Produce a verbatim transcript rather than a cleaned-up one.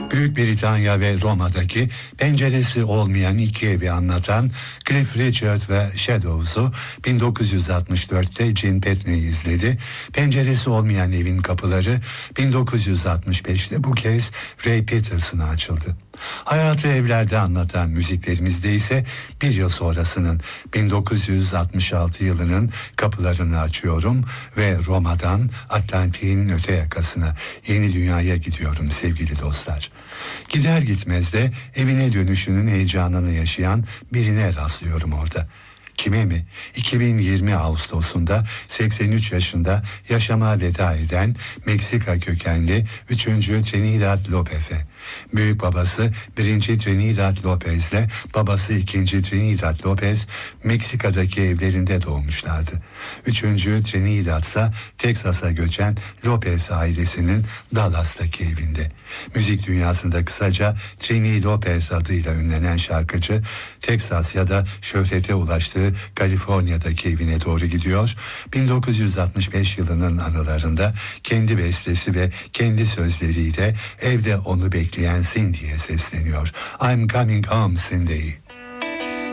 Büyük Britanya ve Roma'daki penceresi olmayan iki evi anlatan Cliff Richard ve Shadows'u bin dokuz yüz altmış dörtte Gene Petney izledi. Penceresi olmayan evin kapıları bin dokuz yüz altmış beşte bu kez Ray Peterson'a açıldı. Hayatı evlerde anlatan müziklerimizde ise bir yıl sonrasının bin dokuz yüz altmış altı yılının kapılarını açıyorum ve Roma'dan Atlantik'in öte yakasına, yeni dünyaya gidiyorum sevgili dostlar. Gider gitmez de evine dönüşünün heyecanını yaşayan birine rastlıyorum orada. Kime mi? iki bin yirmi Ağustos'unda seksen üç yaşında yaşama veda eden Meksika kökenli üçüncü Trinidad Lopez'e. Büyük babası birinci Trinidad Lopez'le babası ikinci Trinidad Lopez Meksika'daki evlerinde doğmuşlardı. üçüncü Trinidad ise Teksas'a göçen Lopez ailesinin Dallas'taki evinde. Müzik dünyasında kısaca Trini Lopez adıyla ünlenen şarkıcı Teksas ya da şöhrete ulaştığı Kaliforniya'daki evine doğru gidiyor. bin dokuz yüz altmış beş yılının anılarında kendi bestesi ve kendi sözleriyle evde onu bekleyen Cindy'ye sesleniyor. I'm coming home Cindy.